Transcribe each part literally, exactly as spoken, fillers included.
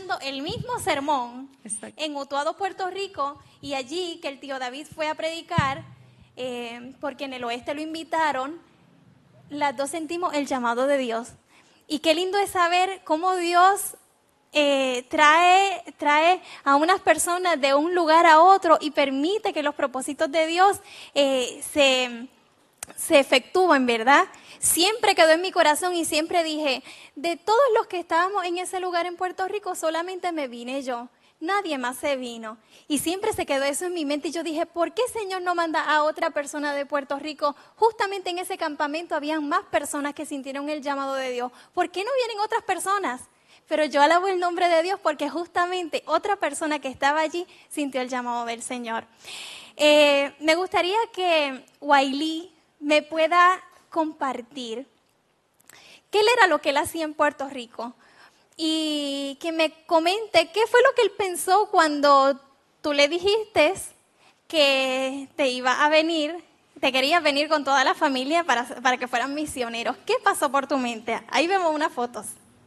escuchando el mismo sermón Exacto. en Utuado, Puerto Rico, y allí que el tío David fue a predicar, eh, porque en el oeste lo invitaron, las dos sentimos el llamado de Dios. Y qué lindo es saber cómo Dios eh, trae, trae a unas personas de un lugar a otro y permite que los propósitos de Dios eh, se, se efectúen, ¿verdad? Siempre quedó en mi corazón y siempre dije, de todos los que estábamos en ese lugar en Puerto Rico, solamente me vine yo. Nadie más se vino. Y siempre se quedó eso en mi mente y yo dije, ¿por qué Señor no manda a otra persona de Puerto Rico? Justamente en ese campamento habían más personas que sintieron el llamado de Dios. ¿Por qué no vienen otras personas? Pero yo alabo el nombre de Dios porque justamente otra persona que estaba allí sintió el llamado del Señor. Eh, me gustaría que Wailí me pueda compartir qué era lo que él hacía en Puerto Rico. Y que me comente qué fue lo que él pensó cuando tú le dijiste que te iba a venir, te querías venir con toda la familia para, para que fueran misioneros. ¿Qué pasó por tu mente? Ahí vemos unas fotos.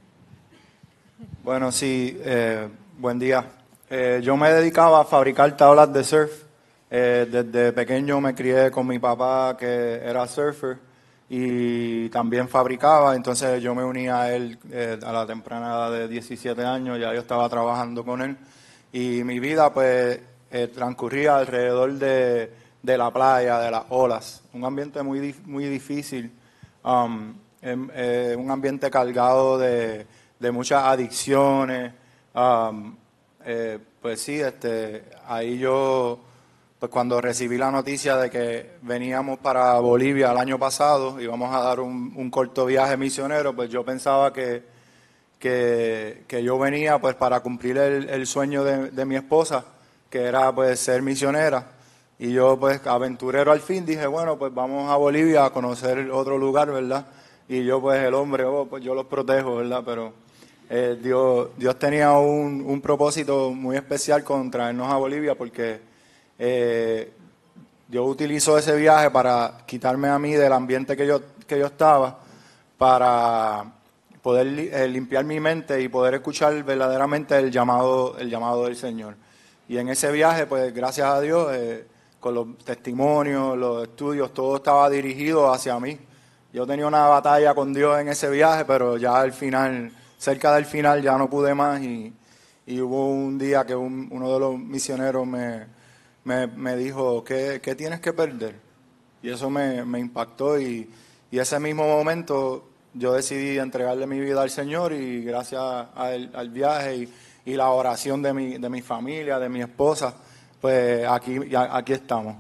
Bueno, sí, eh, buen día. Eh, yo me dedicaba a fabricar tablas de surf. Eh, desde pequeño me crié con mi papá, que era surfer, y también fabricaba. Entonces yo me uní a él eh, a la temprana edad de diecisiete años, ya yo estaba trabajando con él. Y mi vida pues eh, transcurría alrededor de, de la playa, de las olas. Un ambiente muy, dif- muy difícil, um, em, eh, un ambiente cargado de, de muchas adicciones. Um, eh, pues sí, este, ahí yo... Pues cuando recibí la noticia de que veníamos para Bolivia el año pasado, íbamos a dar un, un corto viaje misionero, pues yo pensaba que, que, que yo venía pues para cumplir el, el sueño de, de mi esposa, que era pues ser misionera. Y yo pues aventurero al fin dije, bueno, pues vamos a Bolivia a conocer otro lugar, ¿verdad? Y yo pues el hombre, oh, pues yo los protejo, ¿verdad? Pero eh, Dios, Dios tenía un, un propósito muy especial con traernos a Bolivia porque... Eh, yo utilizo ese viaje para quitarme a mí del ambiente que yo, que yo estaba, para poder eh, limpiar mi mente y poder escuchar verdaderamente el llamado, el llamado del Señor. Y en ese viaje, pues gracias a Dios, eh, con los testimonios, los estudios, todo estaba dirigido hacia mí. Yo tenía una batalla con Dios en ese viaje, pero ya al final, cerca del final, ya no pude más y, y hubo un día que un, uno de los misioneros me... Me, me dijo, ¿qué, ¿qué tienes que perder? Y eso me, me impactó y, y ese mismo momento yo decidí entregarle mi vida al Señor y gracias al, al viaje y, y la oración de mi, de mi familia, de mi esposa, pues aquí, aquí estamos.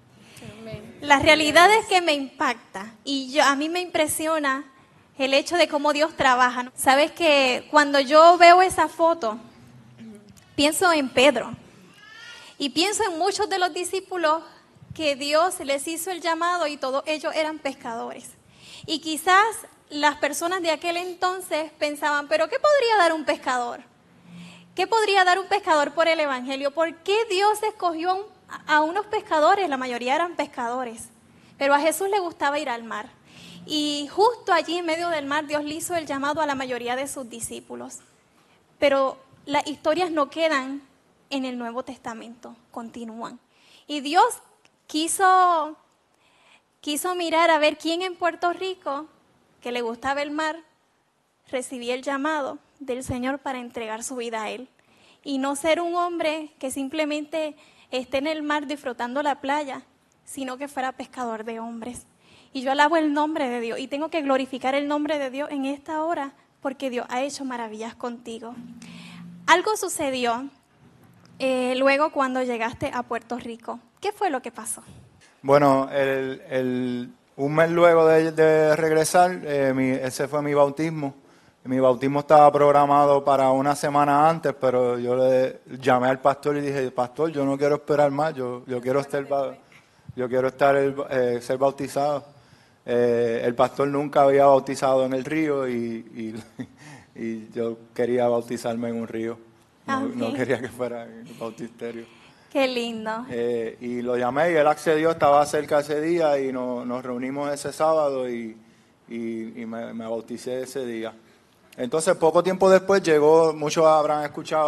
La realidad es que me impacta y yo, a mí me impresiona el hecho de cómo Dios trabaja. Sabes que cuando yo veo esa foto, pienso en Pedro. Y pienso en muchos de los discípulos que Dios les hizo el llamado y todos ellos eran pescadores. Y quizás las personas de aquel entonces pensaban, ¿pero qué podría dar un pescador? ¿Qué podría dar un pescador por el Evangelio? ¿Por qué Dios escogió a unos pescadores? La mayoría eran pescadores. Pero a Jesús le gustaba ir al mar. Y justo allí en medio del mar Dios le hizo el llamado a la mayoría de sus discípulos. Pero las historias no quedan en el Nuevo Testamento, continúan. Y Dios quiso, quiso mirar a ver quién en Puerto Rico, que le gustaba el mar, recibía el llamado del Señor para entregar su vida a Él. Y no ser un hombre que simplemente esté en el mar disfrutando la playa, sino que fuera pescador de hombres. Y yo alabo el nombre de Dios y tengo que glorificar el nombre de Dios en esta hora porque Dios ha hecho maravillas contigo. Algo sucedió Eh, luego cuando llegaste a Puerto Rico. ¿Qué fue lo que pasó? Bueno, el, el, un mes luego de, de regresar, eh, mi, ese fue mi bautismo. Mi bautismo estaba programado para una semana antes, pero yo le llamé al pastor y dije, pastor, yo no quiero esperar más, yo, yo quiero estar, yo quiero estar el, eh, ser bautizado. Eh, el pastor nunca había bautizado en el río y, y, y yo quería bautizarme en un río. No, okay. no quería que fuera en el bautisterio. Qué lindo. Eh, y lo llamé y él accedió, estaba cerca ese día y no, nos reunimos ese sábado y, y, y me, me bauticé ese día. Entonces, poco tiempo después llegó, muchos habrán escuchado